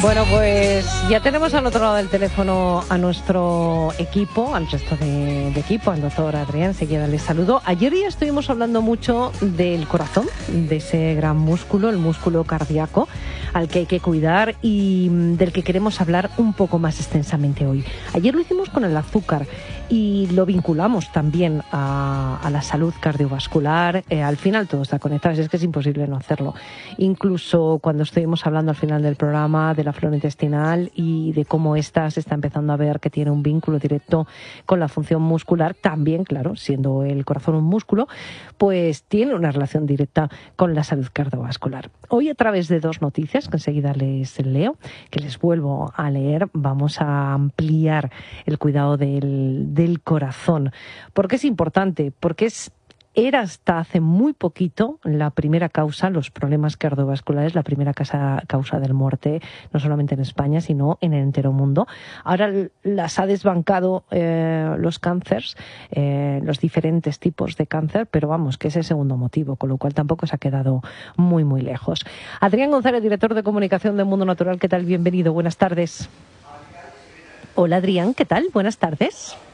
Bueno, pues ya tenemos al otro lado del teléfono a nuestro equipo, al resto de equipo, al doctor Adrián. Enseguida les saludo. Ayer ya estuvimos hablando mucho del corazón, de ese gran músculo, el músculo cardíaco, al que hay que cuidar y del que queremos hablar un poco más extensamente hoy. Ayer lo hicimos con el azúcar y lo vinculamos también a la salud cardiovascular. Al final todo está conectado, es que es imposible no hacerlo. Incluso cuando estuvimos hablando al final del programa de la flora intestinal y de cómo ésta se está empezando a ver que tiene un vínculo directo con la función muscular, también, claro, siendo el corazón un músculo, pues tiene una relación directa con la salud cardiovascular. Hoy, a través de dos noticias que enseguida les leo, que les vuelvo a leer, vamos a ampliar el cuidado del corazón. ¿Por qué es importante? Porque era hasta hace muy poquito la primera causa, los problemas cardiovasculares, la primera causa de muerte, no solamente en España, sino en el entero mundo. Ahora las ha desbancado los cánceres, los diferentes tipos de cáncer, pero vamos, que es el segundo motivo, con lo cual tampoco se ha quedado muy, muy lejos. Adrián González, director de comunicación de Mundo Natural, ¿qué tal? Bienvenido, buenas tardes. Hola Adrián, ¿qué tal? Buenas tardes.